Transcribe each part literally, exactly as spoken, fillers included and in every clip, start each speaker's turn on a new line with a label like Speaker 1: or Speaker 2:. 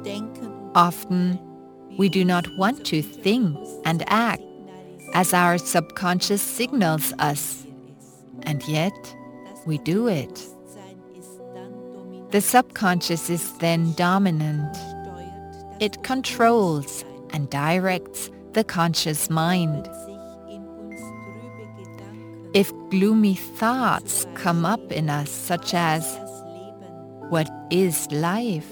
Speaker 1: Often, we do not want to think and act as our subconscious signals us, and yet we do it. The subconscious is then dominant. It controls and directs the conscious mind. If gloomy thoughts come up in us, such as, "What is life?"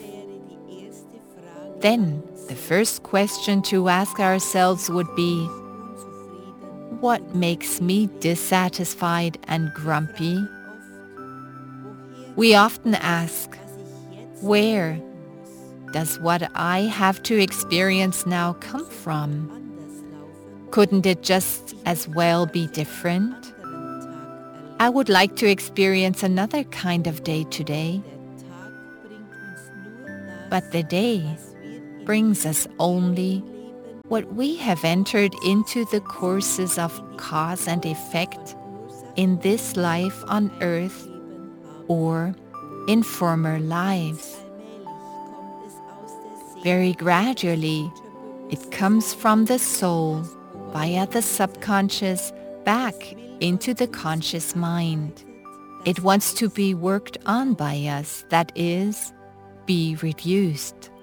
Speaker 1: then the first question to ask ourselves would be, "What makes me dissatisfied and grumpy?" We often ask, "Where does what I have to experience now come from? Couldn't it just as well be different? I would like to experience another kind of day today." But the day brings us only what we have entered into the courses of cause and effect in this life on earth or in former lives. Very gradually, it comes from the soul via the subconscious back into the conscious mind. It wants to be worked on by us, that is, be reduced.